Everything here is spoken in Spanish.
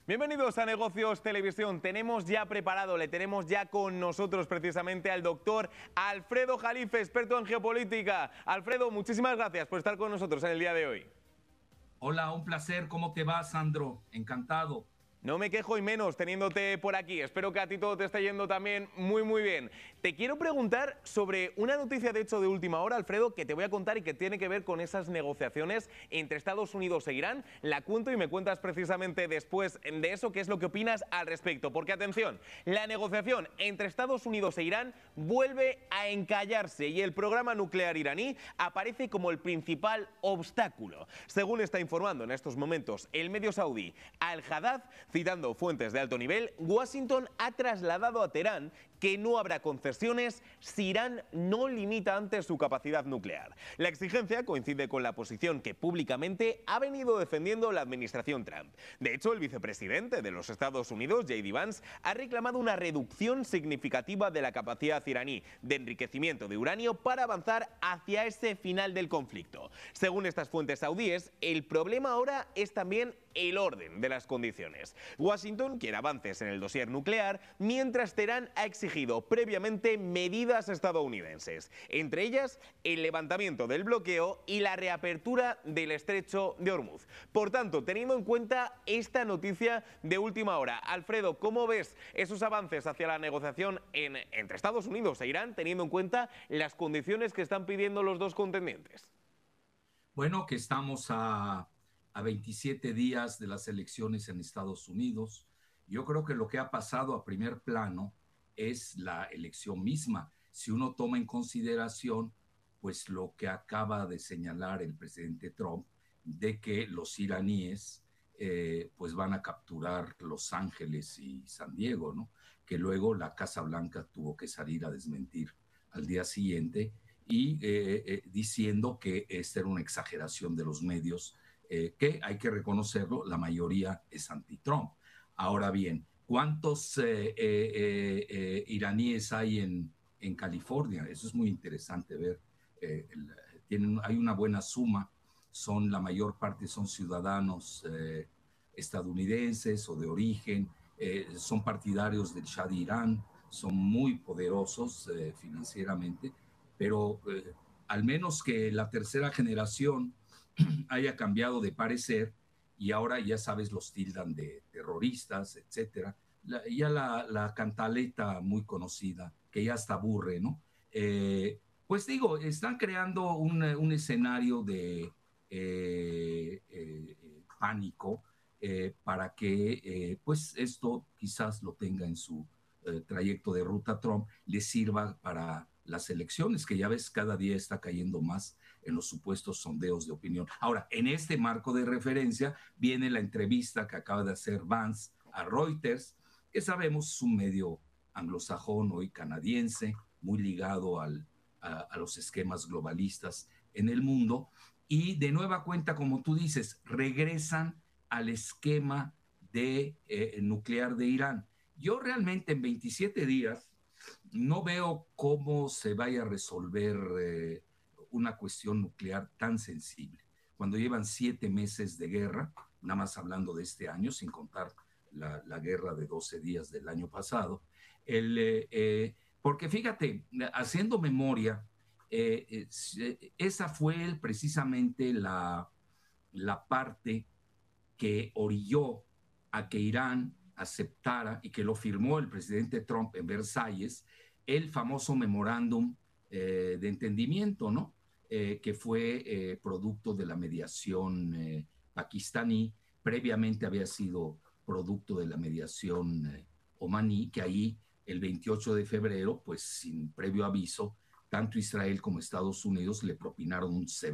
Bienvenidos a Negocios Televisión. Tenemos ya preparado, le tenemos ya con nosotros precisamente al doctor Alfredo Jalife, experto en geopolítica. Alfredo, muchísimas gracias por estar con nosotros en el día de hoy. Hola, un placer. ¿Cómo te va, Sandro? Encantado. No me quejo y menos teniéndote por aquí. Espero que a ti todo te esté yendo también muy bien. Te quiero preguntar sobre una noticia de hecho de última hora, Alfredo, que te voy a contar y que tiene que ver con esas negociaciones entre Estados Unidos e Irán. La cuento y me cuentas precisamente después de eso qué es lo que opinas al respecto. Porque atención, la negociación entre Estados Unidos e Irán vuelve a encallarse y el programa nuclear iraní aparece como el principal obstáculo. Según está informando en estos momentos el medio saudí Al-Hadad, citando fuentes de alto nivel, Washington ha trasladado a Teherán que no habrá concesiones si Irán no limita antes su capacidad nuclear. La exigencia coincide con la posición que públicamente ha venido defendiendo la administración Trump. De hecho, el vicepresidente de los Estados Unidos, J.D. Vance, ha reclamado una reducción significativa de la capacidad iraní de enriquecimiento de uranio para avanzar hacia ese final del conflicto. Según estas fuentes saudíes, el problema ahora es también el orden de las condiciones. Washington quiere avances en el dossier nuclear, mientras Teherán ha exigido previamente medidas estadounidenses, entre ellas el levantamiento del bloqueo y la reapertura del estrecho de Hormuz. Por tanto, teniendo en cuenta esta noticia de última hora, Alfredo, ¿cómo ves esos avances hacia la negociación entre Estados Unidos e Irán, teniendo en cuenta las condiciones que están pidiendo los dos contendientes? Bueno, que estamos a 27 días de las elecciones en Estados Unidos. Yo creo que lo que ha pasado a primer plano es la elección misma. Si uno toma en consideración, pues lo que acaba de señalar el presidente Trump, de que los iraníes pues van a capturar Los Ángeles y San Diego, ¿no? Que luego la Casa Blanca tuvo que salir a desmentir al día siguiente y diciendo que esta era una exageración de los medios, que hay que reconocerlo, la mayoría es anti-Trump. Ahora bien, ¿cuántos iraníes hay en California? Eso es muy interesante ver. Hay una buena suma, la mayor parte son ciudadanos estadounidenses o de origen, son partidarios del Shah de Irán, son muy poderosos financieramente, pero al menos que la tercera generación haya cambiado de parecer y ahora ya sabes los tildan de terroristas, etcétera. La cantaleta muy conocida que ya hasta aburre, ¿no? Pues digo, están creando un escenario de pánico para que pues esto quizás lo tenga en su trayecto de ruta Trump, le sirva para las elecciones, que ya ves cada día está cayendo más en los supuestos sondeos de opinión. Ahora, en este marco de referencia viene la entrevista que acaba de hacer Vance a Reuters, que sabemos es un medio anglosajón, hoy canadiense, muy ligado a los esquemas globalistas en el mundo, y de nueva cuenta, como tú dices, regresan al esquema de nuclear de Irán. Yo realmente en 27 días no veo cómo se vaya a resolver una cuestión nuclear tan sensible. Cuando llevan 7 meses de guerra, nada más hablando de este año, sin contar la guerra de 12 días del año pasado, porque fíjate, haciendo memoria, esa fue precisamente la parte que orilló a que Irán aceptara y que lo firmó el presidente Trump en Versalles, el famoso memorándum de entendimiento, ¿no? Que fue producto de la mediación pakistaní, previamente había sido producto de la mediación omaní, que ahí el 28 de febrero, pues sin previo aviso, tanto Israel como Estados Unidos le propinaron un severo